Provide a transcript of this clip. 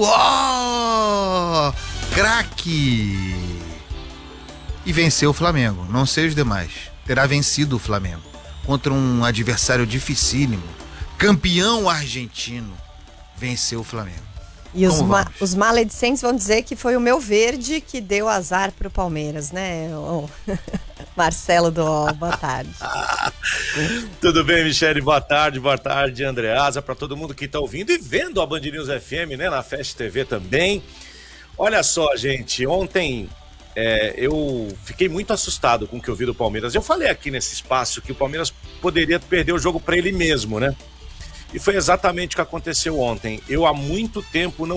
Ó! Craque! E venceu o Flamengo, não sei os demais. Terá vencido o Flamengo contra um adversário dificílimo. Campeão argentino. Venceu o Flamengo. E os maledicentes vão dizer que foi o meu verde que deu azar pro Palmeiras, né? Marcelo do UOL, boa tarde. Tudo bem, Michele? Boa tarde, Andreasa, para todo mundo que está ouvindo e vendo a Band News FM, né? Na Fast TV também. Olha só, gente, ontem eu fiquei muito assustado com o que eu vi do Palmeiras. Eu falei aqui nesse espaço que o Palmeiras poderia perder o jogo para ele mesmo, né? E foi exatamente o que aconteceu ontem. Eu há muito tempo não